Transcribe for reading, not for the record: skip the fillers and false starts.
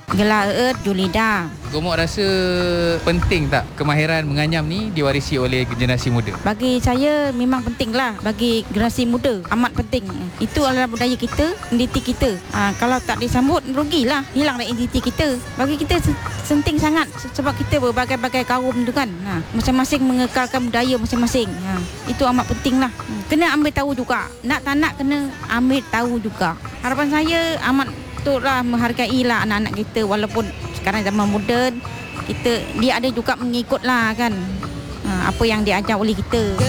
gelar Earth Julida. Gomok rasa penting tak kemahiran menganyam ni diwarisi oleh generasi muda? Bagi saya memang penting lah. Bagi generasi muda amat penting. Itu adalah budaya kita, identiti kita. Kalau tak disambut, rugilah. Hilanglah identiti kita. Bagi kita penting sangat sebab kita berbagai-bagai kaum tu kan. Masing-masing mengekalkan budaya masing-masing. Itu amat penting lah. Kena ambil tahu juga. Nak tak nak kena ambil tahu juga. Harapan saya amat betullah menghargai lah anak-anak kita walaupun sekarang zaman moden dia ada juga mengikut lah kan apa yang diajar oleh kita.